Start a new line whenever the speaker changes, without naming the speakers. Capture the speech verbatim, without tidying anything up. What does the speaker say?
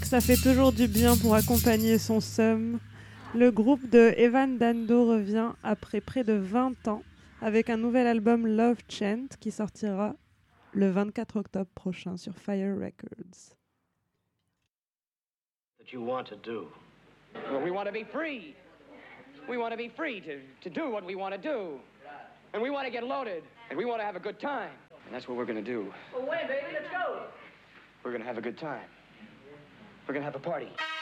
funk, ça fait toujours du bien pour accompagner son seum. Le groupe de Evan Dando revient après près de vingt ans avec un nouvel album Love Chant qui sortira le vingt-quatre octobre prochain sur Fire Records.
That you want to do.
Well, we want to be free. We want to be free to, to do what we want to do. And we want to get loaded. And we want to have a good time. And that's what we're going to do.
Well, wait, baby, let's go.
We're going to have a good time. We're going to have a party.